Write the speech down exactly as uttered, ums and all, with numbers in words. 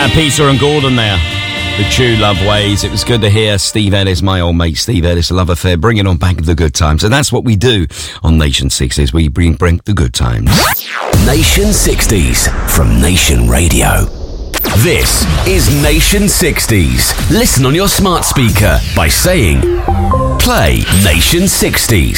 Uh, Peter and Gordon there. The True Love Ways. It was good to hear Steve Ellis, my old mate Steve Ellis, Love Affair, bringing on back the good times. And that's what we do on Nation sixties. We bring, bring the good times. Nation sixties from Nation Radio. This is Nation sixties. Listen on your smart speaker by saying, play Nation sixties.